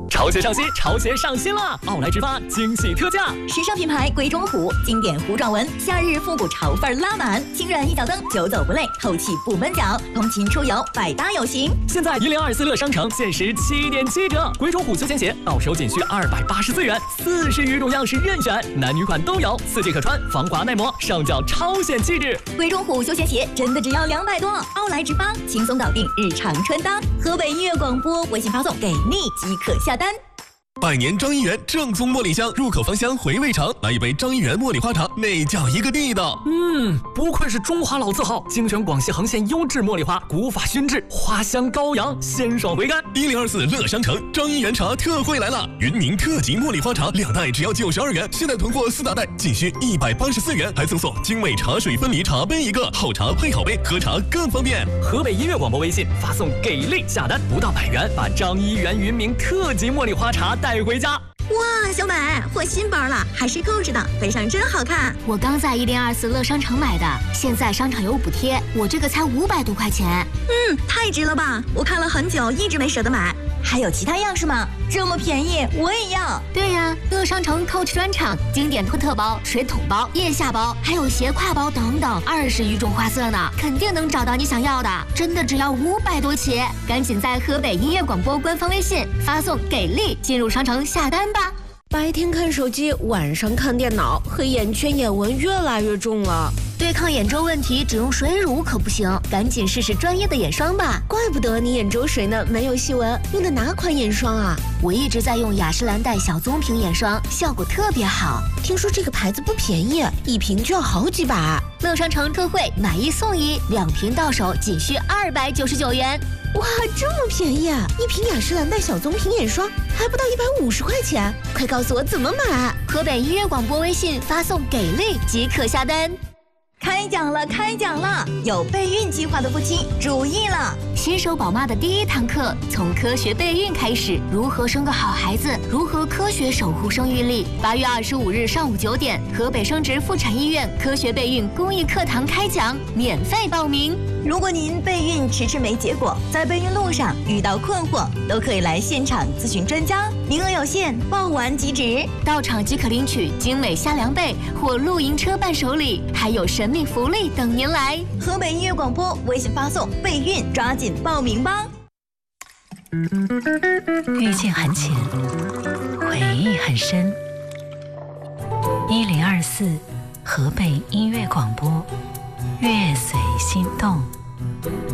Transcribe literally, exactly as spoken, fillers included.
潮鞋上新，潮鞋上新了！奥莱直发惊喜特价， 时尚品牌鬼冢虎，经典糊状纹，夏日复古潮范拉满，轻软一脚蹬，久走不累，透气不闷脚，通勤出游百搭有型。 现在一零二四乐商城限时七点七折，鬼冢虎休闲鞋到手仅需二百八十四元，四十余种样式任选，男女款都有，四季可穿，防滑耐磨，上脚超显气质。 鬼冢虎休闲鞋真的只要两百多，奥莱直发轻松搞定日常穿搭。河北音乐广播微信发送给力即可下单。 百年张一元正宗茉莉香，入口芳香，回味长。来一杯张一元茉莉花茶，那叫一个地道。 嗯，不愧是中华老字号，精选广西横县优质茉莉花，古法熏制，花香高扬，鲜爽回甘。 一零二四乐商城张一元茶特惠来了，云宁特级茉莉花茶两袋只要九十二元，现在囤货四大袋仅需一百八十四元，还赠送精美茶水分离茶杯一个，好茶配好杯，喝茶更方便。 河北音乐广播微信发送给力下单，不到百元，把张一元云明特级茉莉花茶带回家。 哇，小美，换新包了，还是扣着的，背上真好看。 我刚在一零二四乐商城买的，现在商场有补贴，我这个才五百多块钱。 嗯，太值了吧！我看了很久，一直没舍得买。还有其他样式吗？这么便宜，我也要。 对呀，乐商城 Coach 专场，经典托特包、水桶包、腋下包，还有斜挎包等等，二十余种花色呢，肯定能找到你想要的。真的只要五百多起，赶紧在河北音乐广播官方微信发送给力，进入商城下单吧。 白天看手机，晚上看电脑，黑眼圈、眼纹越来越重了。 对抗眼周问题，只用水乳可不行，赶紧试试专业的眼霜吧。 怪不得你眼周水呢没有细纹，用的哪款眼霜啊？ 我一直在用雅诗兰黛小棕瓶眼霜，效果特别好。 听说这个牌子不便宜，一瓶就要好几百。 乐商城特惠，买一送一，两瓶到手仅需二百九十九元。 哇，这么便宜啊！一瓶雅诗兰黛小棕瓶眼霜还不到一百五十块钱，快告诉我怎么买！ 河北音乐广播微信发送给力即可下单。 开讲了，开讲了！有备孕计划的夫妻注意了， 新手宝妈的第一堂课，从科学备孕开始，如何生个好孩子，如何科学守护生育力。八月二十五日上午九点，河北生殖妇产医院科学备孕公益课堂开讲，免费报名。 如果您备孕迟迟没结果，在备孕路上遇到困惑，都可以来现场咨询专家，名额有限，报完即止。 到场即可领取精美夏凉被或露营车伴手礼，还有神秘福利等您来。 河北音乐广播微信发送备孕，抓紧报名吧。 遇见很浅，回忆很深。一零二四河北音乐广播，乐随心动。